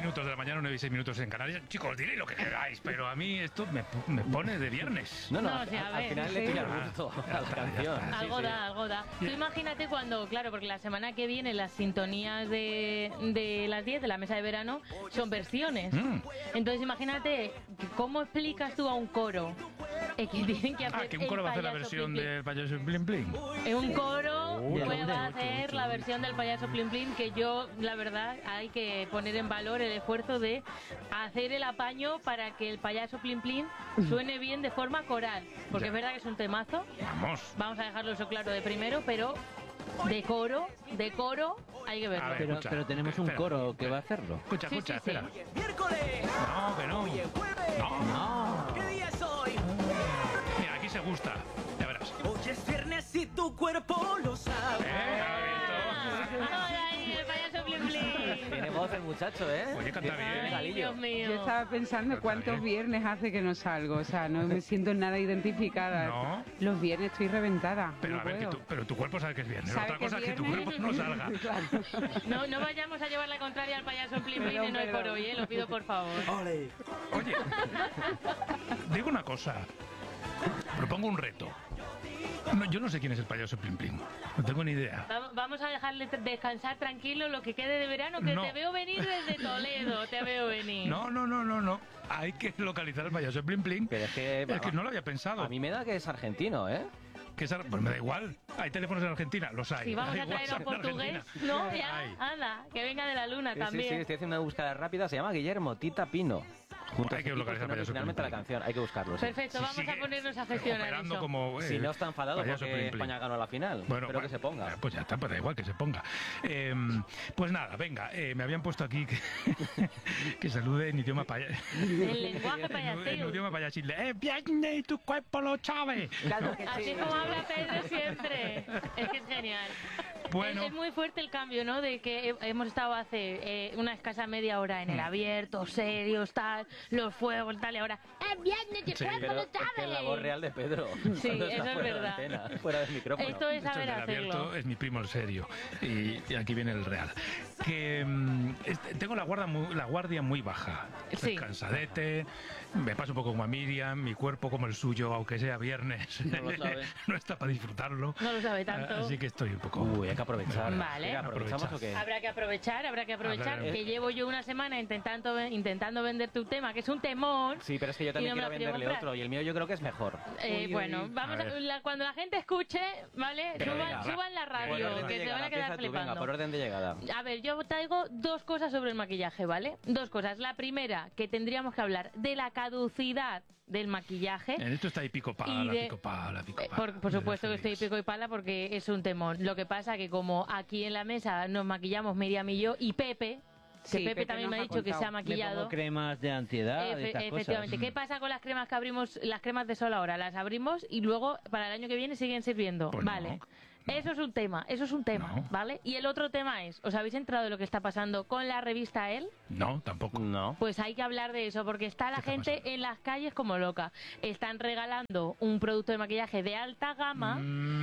minutos de la mañana, 9 y 6 minutos en Canarias. Chicos, diréis lo que queráis, pero a mí esto me pone de viernes. No, No, sí, a al ver. final le pilla el gusto a la canción. Algo da, algo da. Tú imagínate cuando, claro, porque la semana que viene las sintonías de las 10 de la mesa de verano son versiones. Entonces imagínate, ¿cómo explicas tú a un coro que tienen que hacer Que un coro va a hacer la payaso versión Plim Plim? del payaso Plim Plim. En un coro ¿de pues dónde? va a hacer la versión del payaso Plim Plim, que yo, la verdad, hay que poner en valor el esfuerzo de hacer el apaño para que el payaso Plim Plim suene bien de forma coral, porque es verdad que es un temazo. Vamos a dejarlo eso claro de primero, pero de coro hay que verlo. A ver, Pero, escucha, pero tenemos un espera, coro que va a hacerlo. Escucha, Sí, escucha, sí, sí. espera. Miércoles. No, que no. Hoy es jueves. No. ¿Qué día es hoy? Mira, aquí se gusta. Ya verás. Hoy es viernes y tu cuerpo lo sabe. Ahora ahí el payaso Plim Plim. Tiene voz el muchacho, ¿eh? Oye, canta bien. Ay, Galillo. Dios mío. Yo estaba pensando Pero cuántos está viernes hace que no salgo, o sea, no me siento nada identificada. No. Los viernes estoy reventada. Pero no a ver, puedo. pero tu cuerpo sabe que es viernes. ¿Sabe Otra que cosa es es que tu viernes? cuerpo no salga. Claro. No vayamos a llevar la contraria al payaso Plim Plim Perdón, en hoy por perdón. hoy, lo pido por favor. Ole. Oye, digo una cosa. Propongo un reto. No, yo no sé quién es el payaso Plim Plim. No tengo ni idea. Vamos a dejarle descansar tranquilo lo que quede de verano, que No. te veo venir desde Toledo, te veo venir. No. Hay que localizar al payaso Plim Plim. Pero es que no lo había pensado. A mí me da que es argentino, ¿eh? Pues me da igual. Hay teléfonos en Argentina, los hay. Si vamos Hay a traer a un WhatsApp en portugués, Argentina. no, ya, Hay. anda, que venga de la luna Sí, también. sí, estoy haciendo una búsqueda rápida. Se llama Guillermo Tita Pino. Junto Hay que localizar al payaso finalmente Plim la Plim. canción. Hay que buscarlo. Sí. Perfecto, Si vamos sigue a ponernos a gestionar operando eso. como, Si no está enfadado payaso porque Plim Plim. España ganó la final. Espero que se ponga. Pues ya está, pues da igual que se ponga. Pues nada, venga, me habían puesto aquí que salude en idioma El lenguaje en payaseo. idioma payasil. Viernes y tu cuerpo lo sabe. Claro que Así sí. como habla Pedro siempre. Es que es genial. Bueno. Es muy fuerte el cambio, ¿no? De que hemos estado hace una escasa media hora en el abierto, serios, tal, los fuegos, tal, y ahora ¡es viernes, tu Sí, cuerpo Pero lo es que sabe! es la voz real de Pedro. Sí, Cuando está eso es fuera de verdad. antena, fuera del micrófono. Esto es De hecho, saber el del abierto hacerlo. es mi primo el serio. Y aquí viene el real. Que tengo la guardia muy baja. Estoy Sí. cansadete, me paso un poco como a Miriam, mi cuerpo como el suyo, aunque sea viernes, No lo sabe. no está para disfrutarlo. No lo sabe tanto. Así que estoy un poco... Uy, hay que aprovechar. Vale. Venga, ¿aprovechamos o qué? Habrá que aprovechar, Hablar- que llevo yo una semana intentando vender tu tema, que es un temor. Sí, pero es que yo también Y no me quiero lo quiero venderle comprar. otro y el mío yo creo que es mejor. Uy, Bueno, uy. vamos A ver. cuando la gente escuche, ¿vale? Pero venga, Suban la Por radio, orden de que se llegada, van a quedar empieza tú, venga, flipando. por orden de llegada. A ver, yo traigo dos cosas sobre el maquillaje, ¿vale? Dos cosas. La primera, que tendríamos que hablar de la caducidad del maquillaje. En esto está ahí pico pala, Y de- pico pala. Por supuesto que estoy pico y pala porque es un temón. Lo que pasa que como aquí en la mesa nos maquillamos Miriam y yo y Pepe, que Sí, Pepe Pepe también nos me ha ha dicho que se ha contado. Me maquillado. pongo cremas de antiedad, de estas Efectivamente. cosas. ¿Qué pasa con las cremas que abrimos, las cremas de sol ahora? Las abrimos y luego para el año que viene siguen sirviendo. Pues no, vale. no. Eso es un tema, No. ¿vale? Y el otro tema es, ¿os habéis enterado de lo que está pasando con la revista Elle? No, tampoco. No. Pues hay que hablar de eso, porque está la ¿Qué está gente pasando? en las calles como loca. Están regalando un producto de maquillaje de alta gama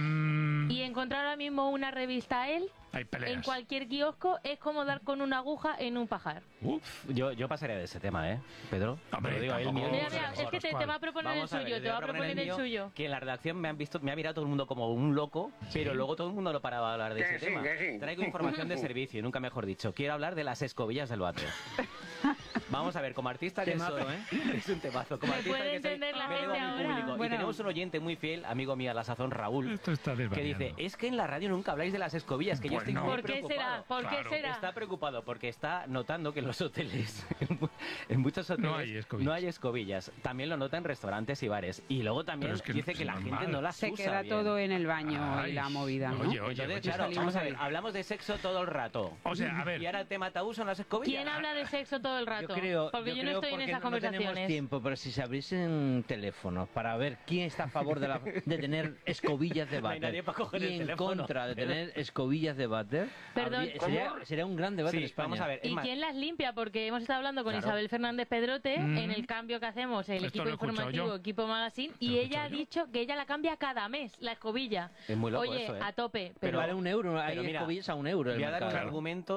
y encontrar ahora mismo una revista Elle Hay peleas. en cualquier kiosco es como dar con una aguja en un pajar. Uf. Yo pasaría de ese tema, ¿eh? Pedro. Hombre, Te lo digo, el tampoco- mío. Mira, Vamos a mira, ver, es que te ¿cuál? va a proponer Vamos el a ver, suyo, yo te va a voy proponer el mío, suyo. Que en la redacción me ha mirado todo el mundo como un loco, pero luego todo el mundo no paraba de hablar de ese tema. Traigo información de servicio, nunca mejor dicho. Quiero hablar de las escobillas del váter. Vamos a ver, como artista que Temazo, soy, es un temazo. Como ¿Me artista puede que soy, entender la me debo gente a mi ahora? público. Y Bueno. tenemos un oyente muy fiel, amigo mío a la sazón, Raúl, Esto está que desvariando. dice, es que en la radio nunca habláis de las escobillas, que yo estoy Bueno. muy ¿Por qué preocupado. será? ¿Por qué Claro. será? Está preocupado porque está notando que en los hoteles, en muchos hoteles, No hay escobillas. no hay escobillas. También lo nota en restaurantes y bares. Y luego también Pero es que dice es que la normal. gente no las Se usa queda bien. todo en el baño Ay, y la movida, ¿no? oye, Entonces, oye. claro, salimos vamos a ahí. ver, hablamos de sexo todo el rato. O sea, a ver. Y ahora el tema tabú son las escobillas. ¿Quién habla de sexo todo el rato? Yo creo, porque yo no creo estoy en porque esas no tenemos conversaciones. tiempo, pero si se abriesen teléfonos para ver quién está a favor de tener escobillas de No hay váter nadie para coger y el en teléfono. contra de tener escobillas de váter, Perdón, sería un gran debate Sí, en España. vamos a ver. es ¿Y más, quién las limpia? Porque hemos estado hablando con Claro. Isabel Fernández Pedrote en el cambio que hacemos, el Esto equipo lo he escuchado informativo, yo. equipo magazine, Esto lo y he ella ha escuchado yo. dicho que ella la cambia cada mes, la escobilla. Es muy loco Oye, eso, ¿eh? a tope. Pero vale €1, hay pero mira, escobillas a €1 el voy a dar un mercado. argumento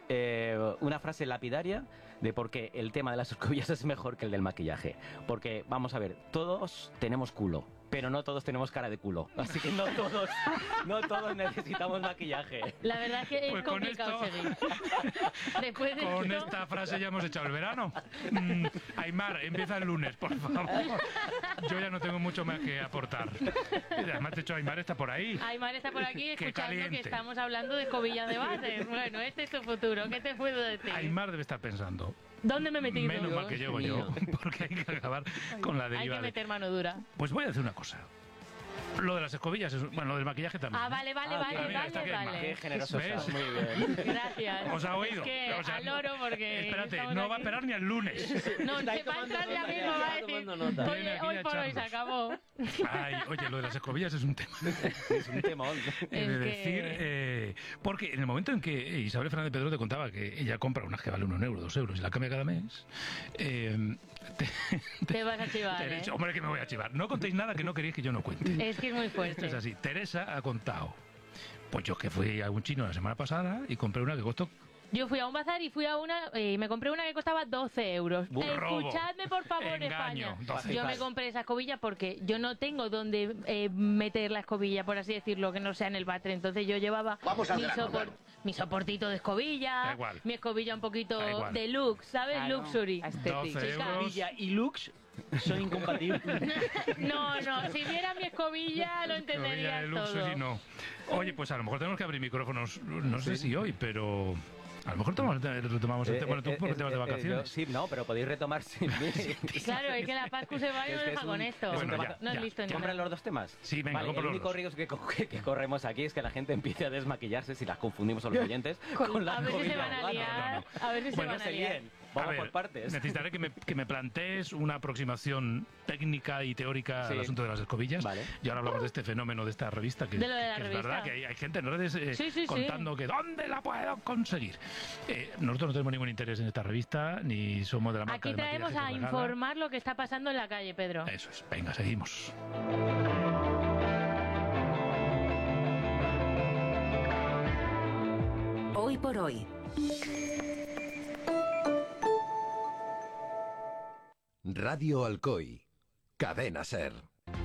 una frase lapidaria de por qué el tema de las escobillas es mejor que el del maquillaje. Porque, vamos a ver, todos tenemos culo, pero no todos tenemos cara de culo. Así que no todos necesitamos maquillaje. La verdad es que Pues es con complicado esto- seguir. Después de Con esto, esta frase ya hemos echado el verano. Aymar, empieza el lunes, por favor. Yo ya no tengo mucho más que aportar. Y además, de hecho, Aymar está por ahí. Aymar está por aquí Qué escuchando caliente. que estamos hablando de escobillas de base. Bueno, este es tu futuro. ¿Qué te puedo decir? Aymar debe estar pensando. ¿Dónde me he metido? Menos mal que llego yo, porque hay que acabar con la Hay deriva. que de- meter mano dura. Pues voy a decir una cosa. Lo de las escobillas, bueno, lo del maquillaje también. Ah, ¿no? vale, mira, está aquí Aymar. Qué generoso ¿Ves? estás, muy bien. Gracias. ¿Os ha oído? Es que O sea, al loro porque... Espérate, estamos no va a aquí. esperar ni el lunes. No, se va a entrar ya mismo, va a decir... tomando nota. Viene Oye, aquí hoy a por hoy se echarnos. acabó. Ay, oye, lo de las escobillas es un tema. Es un temón. He Es de que- decir, porque en el momento en que Isabel Fernández Pedro te contaba que ella compra unas que valen 1 euro, 2 euros y la cambia cada mes, Te vas a chivar, te he ¿eh? dicho, hombre, que me voy a chivar. No contéis nada que no queréis que yo no cuente. Es que es muy Esto fuerte. es así. Teresa ha contado. Pues yo que fui a un chino la semana pasada y compré una que costó... Yo fui a un bazar y fui a una y me compré una que costaba 12 euros. Robo. Escuchadme, por favor, Engaño, España. 12. Yo me compré esa escobilla porque yo no tengo donde meter la escobilla, por así decirlo, que no sea en el váter. Entonces yo llevaba mi soportito de escobilla, Da igual. mi escobilla un poquito Da igual. deluxe, ¿sabes? Claro, Luxury. aesthetic. 12 euros. Escobilla y looks son incompatibles. No, si viera mi escobilla lo Escobilla entenderías de todo. luxury, no. Oye, pues a lo mejor tenemos que abrir micrófonos, no sé si hoy, pero... A lo mejor retomamos el tema. Bueno, tú porque te vas de vacaciones. Sí, no, pero podéis retomar sin mí. Claro, es que la Pascu se va y Es nos que deja es con un- esto. es un Bueno, tema- no es ya. listo ni ¿Compran nada. los dos temas? Sí, venga, vale, compra el los único dos. riesgo que corremos aquí es que la gente empiece a desmaquillarse si las confundimos a los oyentes con la A ver si se escobilla van a urbana. liar. A ver si se Bueno, van a se liar. líen. Vamos A ver, por partes. necesitaré que me plantees una aproximación técnica y teórica Sí. al asunto de las escobillas. Vale. Y ahora hablamos de este fenómeno de esta revista, que, De lo de la que es revista. verdad que hay gente en redes Sí. contando que ¿dónde la puedo conseguir? Nosotros no tenemos ningún interés en esta revista, ni somos de la marca Aquí de maquillaje traemos que a regala. informar lo que está pasando en la calle, Pedro. Eso es. Venga, seguimos. Hoy por hoy. Radio Alcoy. Cadena Ser.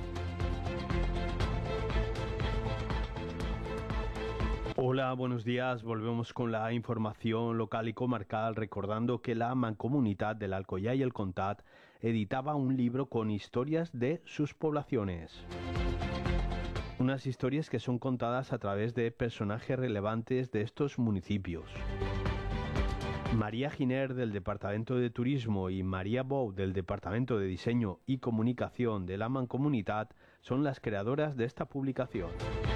Hola, buenos días. Volvemos con la información local y comarcal, recordando que la Mancomunitat del Alcoyà y el Comtat editaba un libro con historias de sus poblaciones. Unas historias que son contadas a través de personajes relevantes de estos municipios. María Giner del Departamento de Turismo y María Bou del Departamento de Diseño y Comunicación de la Mancomunitat son las creadoras de esta publicación.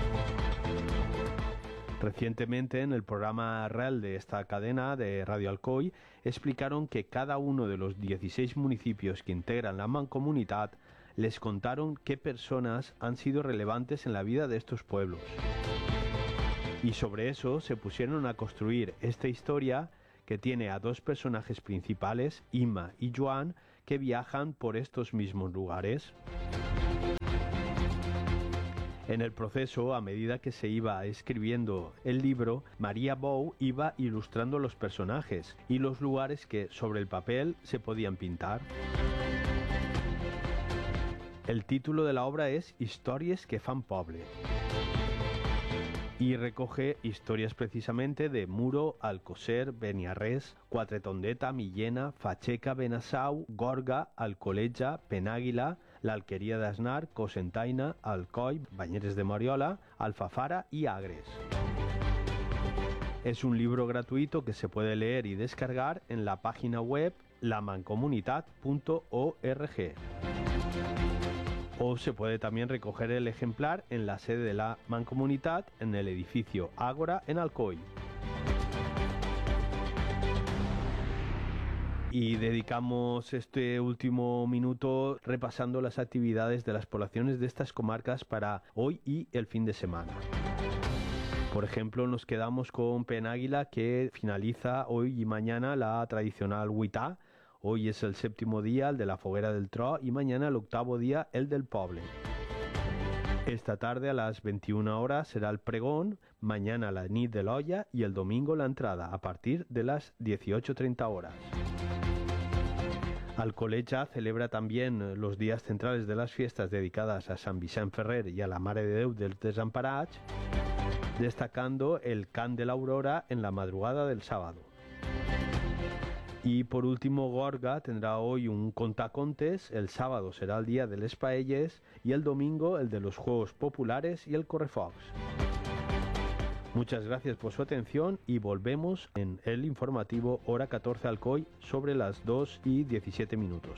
Recientemente, en el programa REL de esta cadena de Radio Alcoy, explicaron que cada uno de los 16 municipios que integran la Mancomunitat les contaron qué personas han sido relevantes en la vida de estos pueblos. Y sobre eso se pusieron a construir esta historia que tiene a dos personajes principales, Imma y Joan, que viajan por estos mismos lugares. En el proceso, a medida que se iba escribiendo el libro, María Bou iba ilustrando los personajes y los lugares que sobre el papel se podían pintar. El título de la obra es Historias que fan poble y recoge historias precisamente de Muro, Alcocer, Beniarrés, Quatretondeta, Millena, Facheca, Benassau, Gorga, Alcoleja, Penàguila, l'Alqueria d'Asnar, Cocentaina, Alcoi, Banyeres de Moriola, Alfafara y Agres. Es un libro gratuito que se puede leer y descargar en la página web lamancomunitat.org. O se puede también recoger el ejemplar en la sede de la Mancomunitat en el edificio Ágora en Alcoy. Y dedicamos este último minuto repasando las actividades de las poblaciones de estas comarcas para hoy y el fin de semana. Por ejemplo, nos quedamos con Penàguila, que finaliza hoy y mañana la tradicional Huità. Hoy es el 7º día, el de la Foguera del Tro, y mañana el 8º día, el del Poble. Esta tarde a las 21 horas será el pregón, mañana la nit de l'Olla y el domingo la entrada a partir de las 18:30 horas. Alcolecha celebra también los días centrales de las fiestas dedicadas a San Vicent Ferrer y a la Mare de Déu dels Desemparats, destacando el Cant de l'Aurora en la madrugada del sábado. Y por último, Gorga tendrá hoy un contacontes, el sábado será el día de les paelles y el domingo el de los Juegos Populares y el Correfocs. Muchas gracias por su atención y volvemos en el informativo Hora 14 Alcoy sobre las 2:17.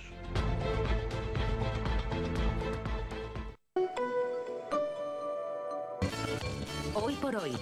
Hoy por hoy.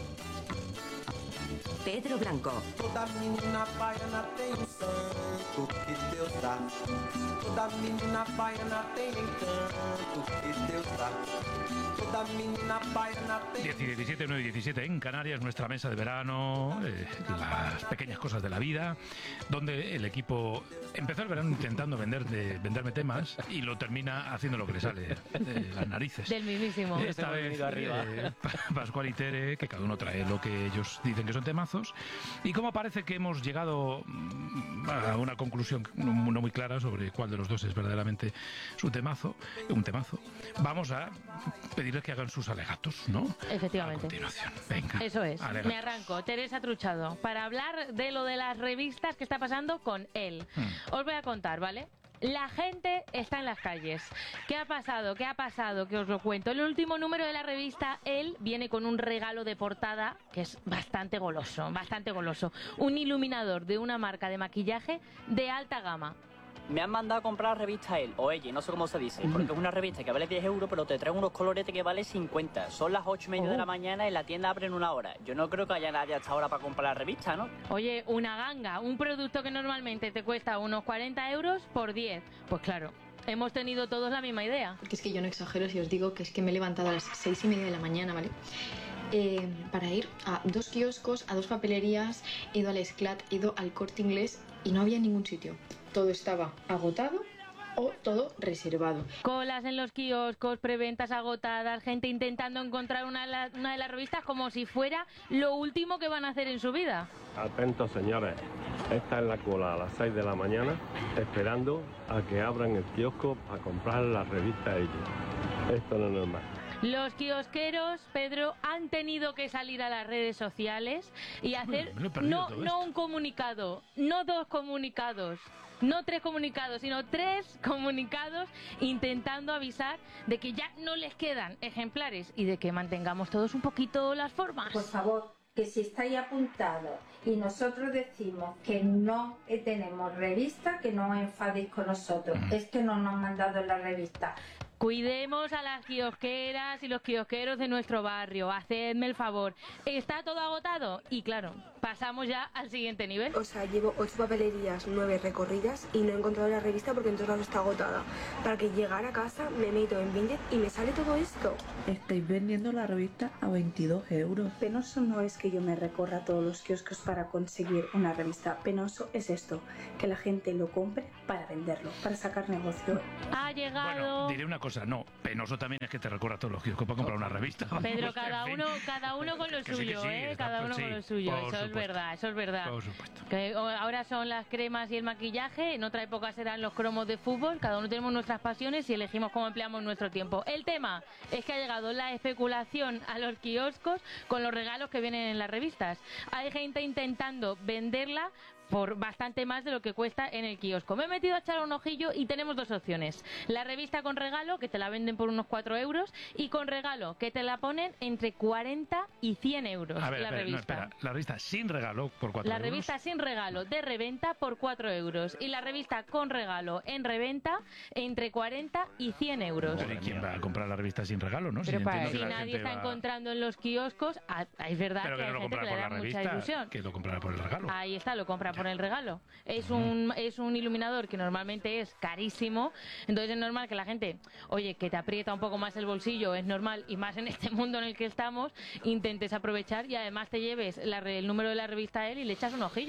Pedro Blanco. Toda menina baiana tem santo que Deus dá. Toda menina baiana tem encanto que Deus dá. Toda menina baiana tem... 10 y 17, 9 y 17 en Canarias, nuestra mesa de verano, las pequeñas cosas de la vida, donde el equipo empezó el verano intentando venderme temas y lo termina haciendo lo que le sale de las narices. Del mismísimo. Esta vez Pascual y Tere, que cada uno trae lo que ellos dicen que son temazos. Y como parece que hemos llegado a una conclusión no muy clara sobre cuál de los dos es verdaderamente su temazo, un temazo, vamos a pedirles que hagan sus alegatos, ¿no? Efectivamente. A continuación, venga. Eso es. Alegatos. Me arranco. Teresa Truchado, para hablar de lo de las revistas que está pasando con él. Os voy a contar, ¿vale? La gente está en las calles. ¿Qué ha pasado? ¿Qué ha pasado? Que os lo cuento. El último número de la revista Él viene con un regalo de portada que es bastante goloso, bastante goloso. Un iluminador de una marca de maquillaje de alta gama. Me han mandado a comprar la revista Él, o ella, no sé cómo se dice, porque es una revista que vale 10 euros, pero te traen unos coloretes que vale 50. Son las 8:30 de la mañana y la tienda abre en una hora. Yo no creo que haya nadie hasta ahora para comprar la revista, ¿no? Oye, una ganga, un producto que normalmente te cuesta unos 40 euros por 10. Pues claro, hemos tenido todos la misma idea. Porque es que yo no exagero si os digo que es que me he levantado a las 6:30 de la mañana, ¿vale? Para ir a 2 kioscos, a 2 papelerías, he ido al Esclat, he ido al Corte Inglés y no había ningún sitio. Todo estaba agotado o todo reservado. Colas en los kioscos, preventas agotadas, gente intentando encontrar una de las revistas como si fuera lo último que van a hacer en su vida. Atentos, señores. Está en la cola a las 6 de la mañana esperando a que abran el kiosco para comprar la revista Ella. Esto no es normal. Los kiosqueros, Pedro, han tenido que salir a las redes sociales y hacer no un comunicado, no 2 comunicados, no 3 comunicados, sino 3 comunicados intentando avisar de que ya no les quedan ejemplares y de que mantengamos todos un poquito las formas. Por favor, que si estáis apuntados y nosotros decimos que no tenemos revista, que no os enfadéis con nosotros. Es que no nos han mandado la revista. Cuidemos a las kiosqueras y los kiosqueros de nuestro barrio. Hacedme el favor. ¿Está todo agotado? Y claro, pasamos ya al siguiente nivel. O sea, llevo 8 papelerías, 9 recorridas y no he encontrado la revista porque en todos lados está agotada. Para que llegara a casa me meto en Vinted y me sale todo esto. Estáis vendiendo la revista a 22 euros. Penoso no es que yo me recorra a todos los kioscos para conseguir una revista. Penoso es esto, que la gente lo compre para venderlo, para sacar negocio. Ha llegado... Bueno, diré una cosa, no, penoso también es que te recorra a todos los kioscos para comprar una revista. Pedro, cada uno con lo suyo, cada uno con lo suyo, eso es verdad, eso es verdad. Por supuesto. Que ahora son las cremas y el maquillaje, en otra época serán los cromos de fútbol, cada uno tenemos nuestras pasiones y elegimos cómo empleamos nuestro tiempo. El tema es que ha llegado la especulación a los kioscos con los regalos que vienen en las revistas. Hay gente intentando venderla por bastante más de lo que cuesta en el kiosco. Me he metido a echar un ojillo y tenemos 2 opciones. La revista con regalo, que te la venden por unos 4 euros, y con regalo, que te la ponen entre 40 y 100 euros. A ver, la revista. La revista sin regalo por 4 euros. La revista sin regalo de reventa por 4 euros. Y la revista con regalo en reventa entre 40 y 100 euros. Pero ¿y quién va a comprar la revista sin regalo, no? Pero si nadie está encontrando en los kioscos, es verdad que hay gente que le da mucha ilusión. Que lo comprará por el regalo. Ahí está, lo compra por el regalo. Es un iluminador que normalmente es carísimo, entonces es normal que la gente, oye, que te aprieta un poco más el bolsillo, es normal, y más en este mundo en el que estamos, intentes aprovechar y además te lleves el número de la revista Él y le echas un ojillo.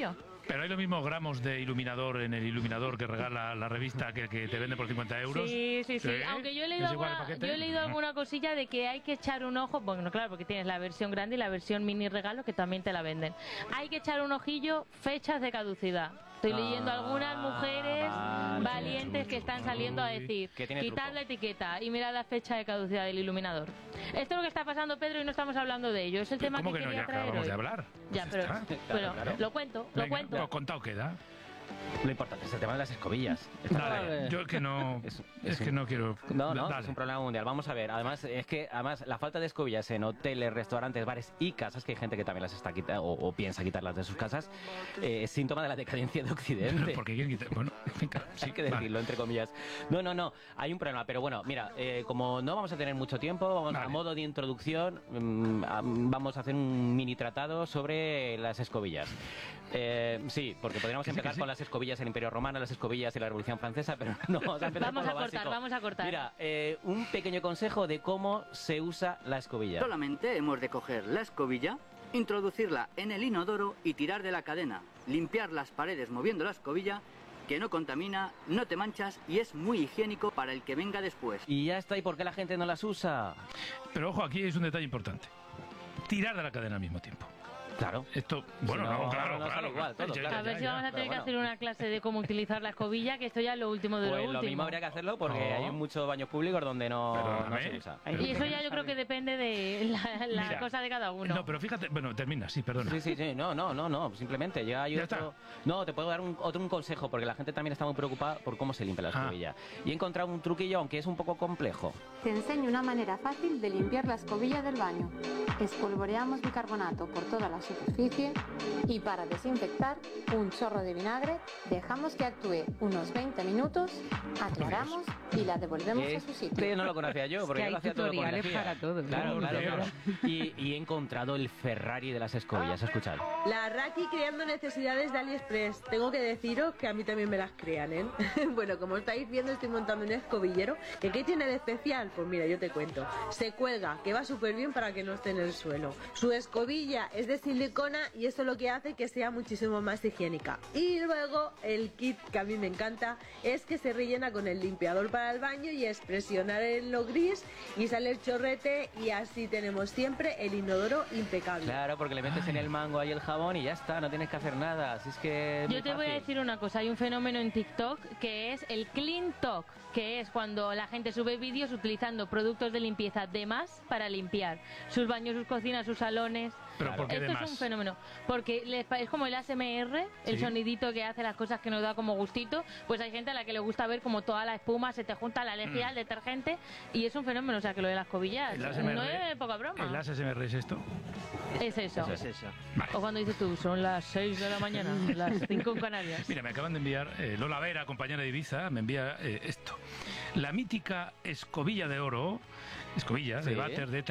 Pero hay los mismos gramos de iluminador en el iluminador que regala la revista que te vende por 50 euros. Sí. Aunque yo he leído, alguna cosilla de que hay que echar un ojo, bueno, claro, porque tienes la versión grande y la versión mini regalo que también te la venden. Hay que echar un ojillo, fechas de caducidad. Estoy leyendo algunas mujeres valientes que están saliendo a decir, quitad la etiqueta y mirad la fecha de caducidad del iluminador. Esto es lo que está pasando, Pedro, y no estamos hablando de ello. Es el tema que quería traer acabamos hoy. de hablar. Ya, pero lo cuento. Lo contado queda. Lo importante es el tema de las escobillas. Dale, yo es que no quiero... No, es un problema mundial. Vamos a ver, además la falta de escobillas en hoteles, restaurantes, bares y casas, que hay gente que también las está quitando o piensa quitarlas de sus casas, es síntoma de la decadencia de Occidente. Porque quieren quitar... Bueno, hay que decirlo, entre comillas. No, hay un problema, pero bueno, mira, como no vamos a tener mucho tiempo, a modo de introducción, vamos a hacer un mini tratado sobre las escobillas. Sí, porque podríamos empezar con las escobillas en el Imperio Romano, las escobillas en la Revolución Francesa, pero no, vamos a empezar por lo básico. Vamos a cortar. Mira, un pequeño consejo de cómo se usa la escobilla. Solamente hemos de coger la escobilla, introducirla en el inodoro y tirar de la cadena. Limpiar las paredes moviendo la escobilla, que no contamina, no te manchas y es muy higiénico para el que venga después. Y ya está, ¿y por qué la gente no las usa? Pero ojo, aquí es un detalle importante. Tirar de la cadena al mismo tiempo. Claro. Esto, bueno, claro. Igual, todo, a ver si vamos a tener que hacer una clase de cómo utilizar la escobilla, que esto ya es lo último de lo último. Lo mismo habría que hacerlo porque hay muchos baños públicos donde no se usa. Y eso ya yo creo que depende de la cosa de cada uno. No, pero fíjate, bueno, termina, sí, perdona. Sí, no, simplemente ya hay otro... No, te puedo dar un consejo, porque la gente también está muy preocupada por cómo se limpia la escobilla. Y he encontrado un truquillo, aunque es un poco complejo. Te enseño una manera fácil de limpiar la escobilla del baño. Espolvoreamos bicarbonato por toda la superficie y para desinfectar un chorro de vinagre dejamos que actúe unos 20 minutos, aclaramos y la devolvemos a su sitio. No lo conocía yo, porque yo lo hacía todo con energía. Para todo. Claro. Y he encontrado el Ferrari de las escobillas, escuchad. La Raki creando necesidades de AliExpress. Tengo que deciros que a mí también me las crean, ¿eh? Bueno, como estáis viendo, estoy montando un escobillero. ¿Qué tiene de especial? Pues mira, yo te cuento. Se cuelga, que va súper bien para que no esté en el suelo. Su escobilla es de silicona y eso lo que hace que sea muchísimo más higiénica. Y luego el kit que a mí me encanta es que se rellena con el limpiador para el baño y es presionar en lo gris y sale el chorrete y así tenemos siempre el inodoro impecable. Claro, porque le metes en el mango ahí el jabón y ya está, no tienes que hacer nada. Así es que yo te voy a decir una cosa, hay un fenómeno en TikTok que es el Clean Talk, que es cuando la gente sube vídeos utilizando productos de limpieza de más para limpiar sus baños, sus cocinas, sus salones. ¿Pero por qué Esto de es más? un fenómeno, porque es como el ASMR, el sonidito que hace las cosas que nos da como gustito. Pues hay gente a la que le gusta ver como toda la espuma se te junta, la lejía, el detergente, y es un fenómeno. O sea, que lo de las cobillas no es poca broma. ¿El ASMR es esto? Es eso. Es eso. O cuando dices tú, son las 6 de la mañana, las 5 en Canarias. Mira, me acaban de enviar, Lola Vera, compañera de Ibiza, me envía esto. La mítica escobilla de oro, de váter de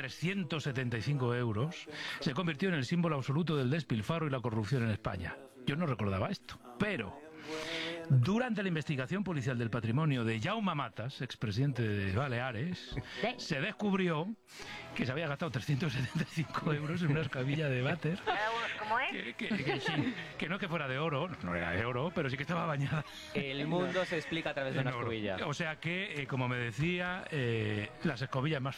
375 euros, se convirtió en el símbolo absoluto del despilfarro y la corrupción en España. Yo no recordaba esto, pero durante la investigación policial del patrimonio de Jaume Matas, expresidente de Baleares, se descubrió que se había gastado 375 euros en una escobilla de váter. ¿Cómo es? Que no que fuera de oro, no era de oro, pero sí que estaba bañada. El mundo se explica a través de una escobilla. O sea que, como me decía, las escobillas más